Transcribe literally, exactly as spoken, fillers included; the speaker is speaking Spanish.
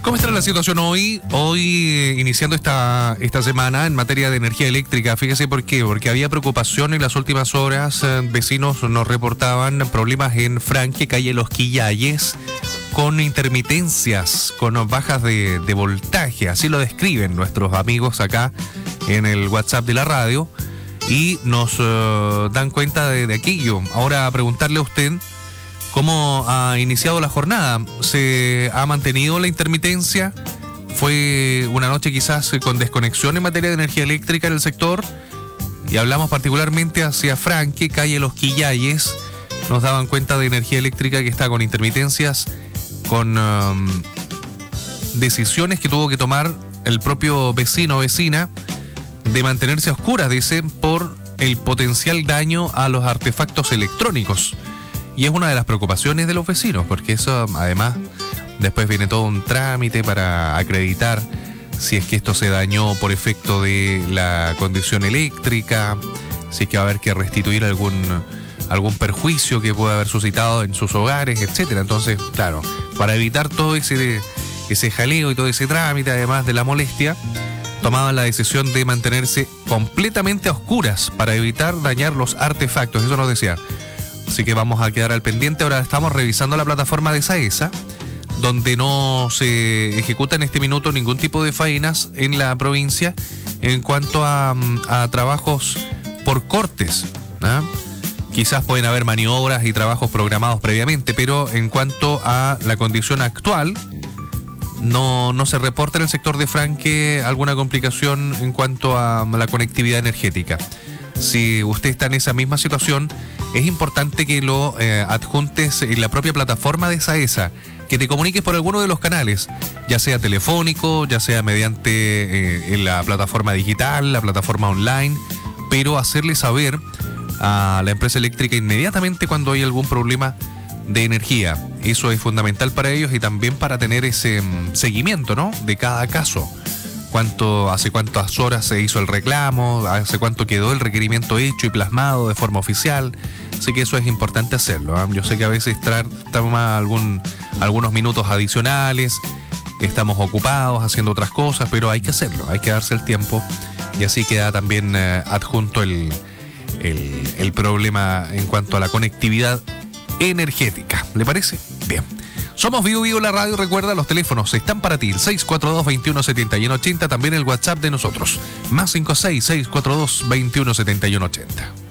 ¿Cómo está la situación hoy? Hoy, eh, iniciando esta, esta semana en materia de energía eléctrica, fíjese por qué, porque había preocupación en las últimas horas, eh, vecinos nos reportaban problemas en Franque, calle Los Quillayes, con intermitencias, con bajas de, de voltaje, así lo describen nuestros amigos acá en el WhatsApp de la radio, y nos uh, dan cuenta de, de aquello. Ahora, a preguntarle a usted, ¿cómo ha iniciado la jornada? ¿Se ha mantenido la intermitencia? ¿Fue una noche quizás con desconexión en materia de energía eléctrica en el sector? Y hablamos particularmente hacia Franque, calle Los Quillayes. Nos daban cuenta de energía eléctrica que está con intermitencias, con um, decisiones que tuvo que tomar el propio vecino o vecina de mantenerse a oscuras, dice, por el potencial daño a los artefactos electrónicos. Y es una de las preocupaciones de los vecinos, porque eso además después viene todo un trámite para acreditar si es que esto se dañó por efecto de la condición eléctrica, si es que va a haber que restituir algún, algún perjuicio que pueda haber suscitado en sus hogares, etcétera. Entonces, claro, para evitar todo ese, ese jaleo y todo ese trámite, además de la molestia, tomaban la decisión de mantenerse completamente a oscuras para evitar dañar los artefactos. Eso nos decía. Así que vamos a quedar al pendiente. Ahora estamos revisando la plataforma de SAESA, donde no se ejecuta en este minuto ningún tipo de faenas en la provincia en cuanto a, a trabajos por cortes, ¿no? Quizás pueden haber maniobras y trabajos programados previamente, pero en cuanto a la condición actual, no, no se reporta en el sector de Franque alguna complicación en cuanto a la conectividad energética. Si usted está en esa misma situación, es importante que lo eh, adjuntes en la propia plataforma de SAESA, que te comuniques por alguno de los canales, ya sea telefónico, ya sea mediante eh, en la plataforma digital, la plataforma online, pero hacerle saber a la empresa eléctrica inmediatamente cuando hay algún problema de energía. Eso es fundamental para ellos y también para tener ese um, seguimiento, ¿no?, de cada caso. Cuánto, hace cuántas horas se hizo el reclamo, hace cuánto quedó el requerimiento hecho y plasmado de forma oficial. Así que eso es importante hacerlo, ¿eh? Yo sé que a veces tra- toma algún, algunos minutos adicionales, estamos ocupados haciendo otras cosas, pero hay que hacerlo, hay que darse el tiempo, y así queda también eh, adjunto el, el, el problema en cuanto a la conectividad energética. ¿Le parece? Bien. Somos Vivo Vivo la radio, recuerda, los teléfonos están para ti, el seis cuatro dos, veintiuno setenta y uno ochenta, también el WhatsApp de nosotros, más cinco seis, seis cuatro dos, veintiuno setenta y uno ochenta.